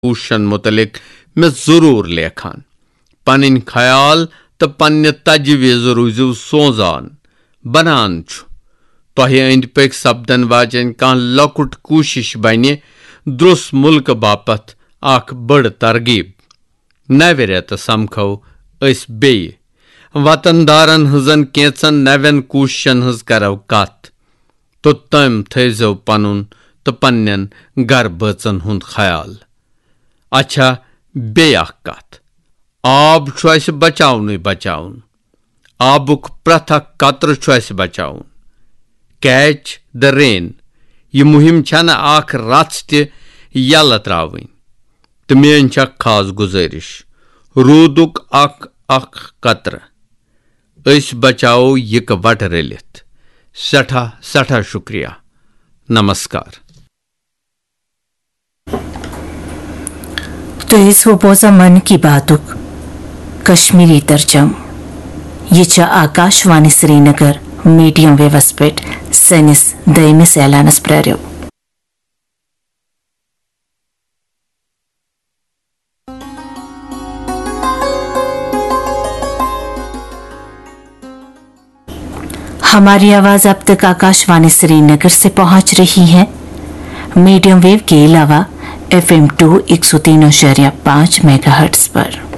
कोशिशन मुतलिक मे जरूर लेखान। पन ख्याल तो पन्ने तजवीज रूजू सोजान बनान तोह अंद पक सपदन वाचन कह लकुट कोशिश बने द्रुस मुल्क बापत अख बड़ तरगीब। नव रेत समखो अस बे वतनदारन हजन कैचन नवन कोशिशन हज करो कत तो तम थो पनुन तो पन्न गर बचन हुंद ख्याल। अच्छा बे अख कत आब बचावन बचावन आबुक प्रथ कतर बचावन। कैच द रेन यह मुहिम छना अख रच त यल त्रावन तो मेन खास गुजारिश रूदुक अख अख कतर अस बचाओ इकवट रलित। सठा सठा शुक्रिया। नमस्कार। तो इस वो बोजा मन की बातुक कश्मीरी तर्जम ये आकाशवाणी श्रीनगर मीडियम वेव स्पेट सैनिस दयमिस एलानस प्रार्यो। हमारी आवाज अब तक आकाशवाणी श्रीनगर से पहुंच रही है मीडियम वेव के अलावा FM2 103.5 मेगाहर्ट्ज पर।